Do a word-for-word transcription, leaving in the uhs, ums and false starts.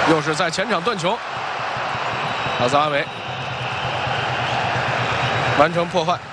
又是在前场断球，阿萨阿维完成破坏。